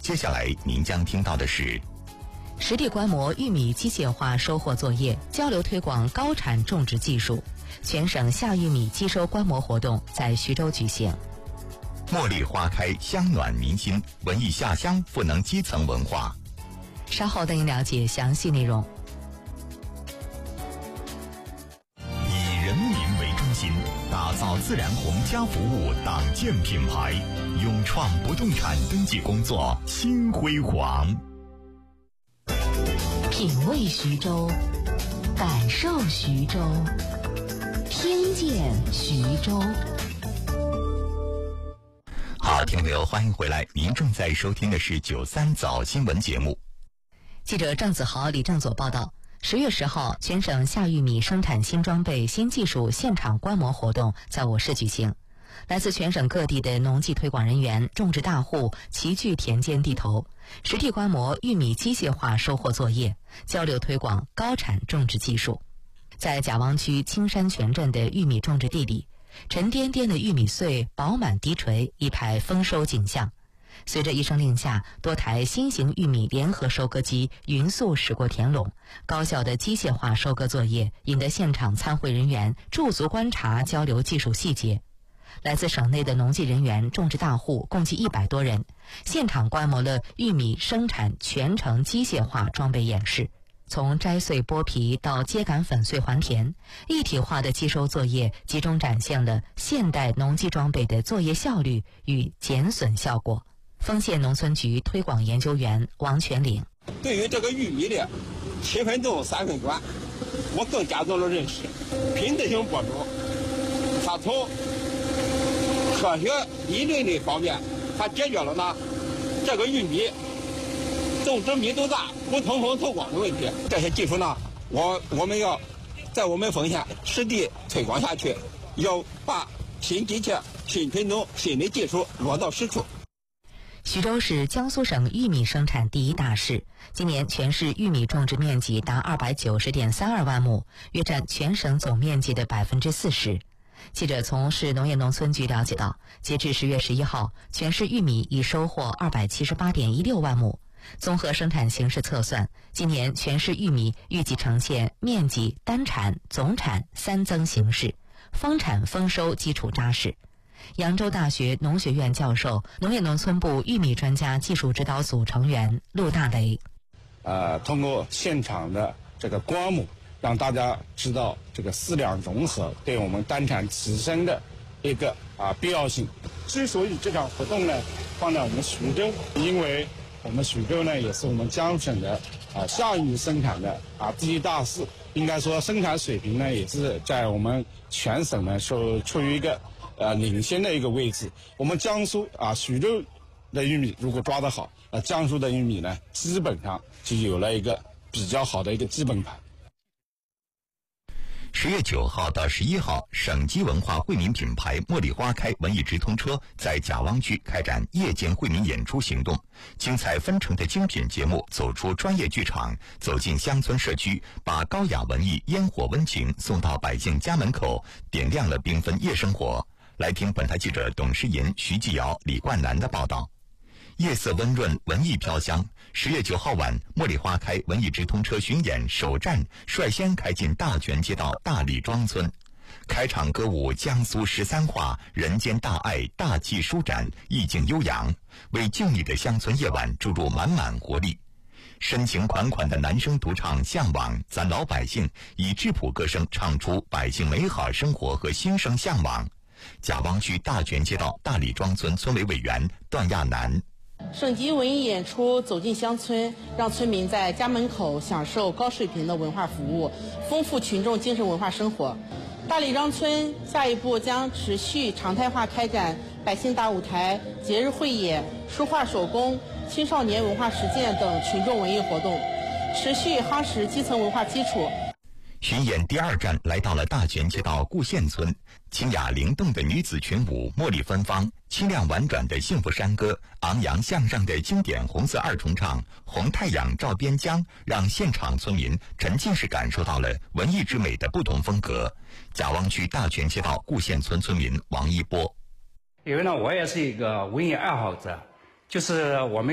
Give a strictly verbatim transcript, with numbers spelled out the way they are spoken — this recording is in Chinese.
接下来您将听到的是实地观摩玉米机械化收获作业，交流推广高产种植技术。全省夏玉米机收观摩活动在徐州举行。 茉莉花开，乡暖民心，文艺下乡赋能基层文化。 稍后带您了解详细内容。 以人民为中心，打造自然红家服务党建品牌，勇创不动产登记工作新辉煌。 品味徐州，感受徐州，听见徐州。 好，听众朋友，欢迎回来，您正在收听的是九三早新闻节目。 记者郑子豪、李正佐报道，十月十号，全省夏玉米生产新装备、新技术现场观摩活动在我市举行。来自全省各地的农技推广人员、种植大户齐聚田间地头，实地观摩玉米机械化收获作业，交流推广高产种植技术。在贾汪区青山泉镇的玉米种植地里，沉甸甸的玉米穗饱满低垂，一派丰收景象。随着一声令下，多台新型玉米联合收割机匀速驶过田垄，高效的机械化收割作业引得现场参会人员驻足观察、交流技术细节。来自省内的农技人员、种植大户共计一百多人，现场观摩了玉米生产全程机械化装备演示。从摘穗剥皮到秸秆粉碎还田，一体化的机收作业集中展现了现代农机装备的作业效率与减损效果。丰县农村局推广研究员王全岭： 对于这个玉米的七分动三分短，我更加重了认识。品质性播种，它从科学理论的方面，它解决了呢这个玉米种植密度大、不通风透光的问题。这些技术呢，我我们要在我们丰县实地推广下去，要把新机器、新品种、新的技术落到实处。 徐州是江苏省玉米生产第一大市，今年全市玉米种植面积达二百九十点三二万亩，约占全省总面积的百分之四十。记者从市农业农村局了解到，截至十月十一号，全市玉米已收获二百七十八点一六万亩。综合生产形势测算，今年全市玉米预计呈现面积、单产、总产三增形势，丰产丰收基础扎实。扬州大学农学院教授、农业农村部玉米专家技术指导组成员陆大雷： 呃，通过现场的这个观摩，让大家知道这个饲料融合对我们单产提升的一个啊必要性。之所以这场活动呢放在我们徐州，因为我们徐州呢也是我们江省的啊夏玉米生产的啊第一大市，应该说生产水平呢也是在我们全省呢处处于一个呃领先的一个位置。我们江苏啊徐州的玉米如果抓得好，呃江苏的玉米呢基本上就有了一个比较好的一个基本盘。 十月九号到十一号，省级文化惠民品牌茉莉花开文艺直通车在贾汪区开展夜间惠民演出行动，精彩纷呈的精品节目走出专业剧场，走进乡村社区，把高雅文艺、烟火温情送到百姓家门口，点亮了缤纷夜生活。来听本台记者董诗银、徐继尧、李冠南的报道。夜色温润，文艺飘香。十月九号晚，茉莉花开文艺直通车巡演首站率先开进大泉街道大李庄村，开场歌舞江苏十三画，人间大爱大气舒展，意境悠扬，为静谧的乡村夜晚注入满满活力。深情款款的男声独唱《向往》，咱老百姓以质朴歌声唱出百姓美好生活和心生向往。贾汪区大泉街道大李庄村村委委员段亚楠： 省级文艺演出走进乡村，让村民在家门口享受高水平的文化服务，丰富群众精神文化生活。大李庄村下一步将持续常态化开展百姓大舞台、节日汇演、书画手工、青少年文化实践等群众文艺活动，持续夯实基层文化基础。 巡演第二站来到了大泉街道顾县村，清雅灵动的女子群舞，茉莉芬芳，清亮婉转的幸福山歌，昂扬向上的经典红色二重唱《红太阳照边疆》，让现场村民沉浸式感受到了文艺之美的不同风格。贾汪区大泉街道顾县村村民王一波： 因为呢，我也是一个文艺爱好者，就是我们